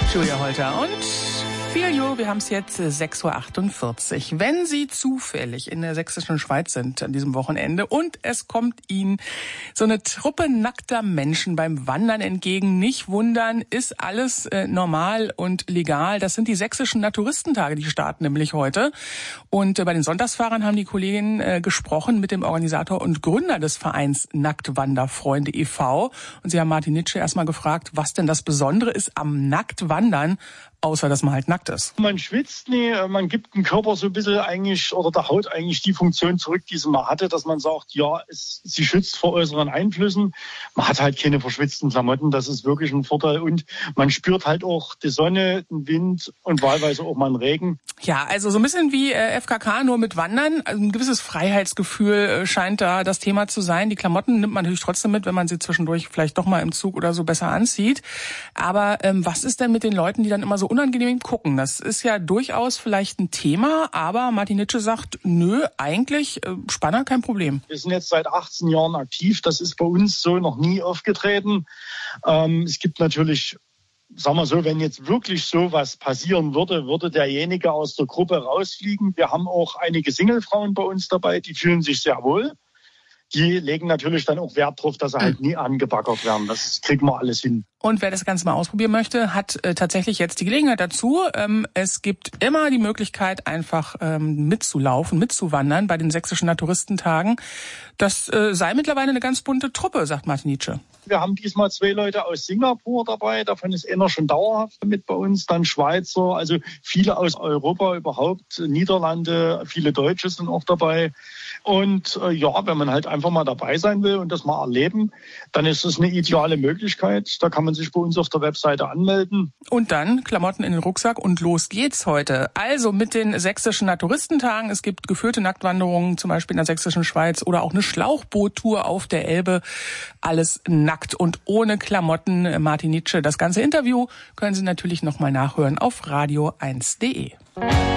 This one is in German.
Julia Holter und Filio, wir haben es jetzt 6.48 Uhr. Wenn Sie zufällig in der sächsischen Schweiz sind an diesem Wochenende und es kommt Ihnen so eine Truppe nackter Menschen beim Wandern entgegen, nicht wundern, ist alles normal und legal. Das sind die sächsischen Naturistentage, die starten nämlich heute. Und bei den Sonntagsfahrern haben die Kolleginnen gesprochen mit dem Organisator und Gründer des Vereins Nacktwanderfreunde e.V. Und sie haben Martin Nitsche erstmal gefragt, was denn das Besondere ist am Nacktwandern, außer dass man halt nackt ist. Man schwitzt nie, man gibt dem Körper so ein bisschen eigentlich oder der Haut eigentlich die Funktion zurück, die sie mal hatte, dass man sagt, ja, sie schützt vor äußeren Einflüssen. Man hat halt keine verschwitzten Klamotten, das ist wirklich ein Vorteil. Und man spürt halt auch die Sonne, den Wind und wahlweise auch mal einen Regen. Ja, also so ein bisschen wie FKK, nur mit Wandern. Also ein gewisses Freiheitsgefühl scheint da das Thema zu sein. Die Klamotten nimmt man natürlich trotzdem mit, wenn man sie zwischendurch vielleicht doch mal im Zug oder so besser anzieht. Aber was ist denn mit den Leuten, die dann immer so unangenehm gucken? Das ist ja durchaus vielleicht ein Thema, aber Martin Nitsche sagt, nö, eigentlich Spanner kein Problem. Wir sind jetzt seit 18 Jahren aktiv, das ist bei uns so noch nie aufgetreten. Es gibt natürlich, sagen wir so, wenn jetzt wirklich so was passieren würde, würde derjenige aus der Gruppe rausfliegen. Wir haben auch einige Singlefrauen bei uns dabei, die fühlen sich sehr wohl. Die legen natürlich dann auch Wert drauf, dass sie halt nie angebaggert werden. Das kriegen wir alles hin. Und wer das Ganze mal ausprobieren möchte, hat tatsächlich jetzt die Gelegenheit dazu. Es gibt immer die Möglichkeit, einfach mitzulaufen, mitzuwandern bei den sächsischen Naturistentagen. Das sei mittlerweile eine ganz bunte Truppe, sagt Martin Nitsche. Wir haben diesmal 2 Leute aus Singapur dabei. Davon ist einer schon dauerhaft mit bei uns. Dann Schweizer, also viele aus Europa überhaupt. Niederlande, viele Deutsche sind auch dabei. Und ja, wenn man halt einfach mal dabei sein will und das mal erleben, dann ist das eine ideale Möglichkeit. Da kann man sich bei uns auf der Webseite anmelden. Und dann Klamotten in den Rucksack und los geht's heute. Also mit den sächsischen Naturistentagen. Es gibt geführte Nacktwanderungen, zum Beispiel in der sächsischen Schweiz oder auch eine Schlauchboottour auf der Elbe. Alles nackt und ohne Klamotten. Martin Nitsche. Das ganze Interview können Sie natürlich nochmal nachhören auf radio1.de.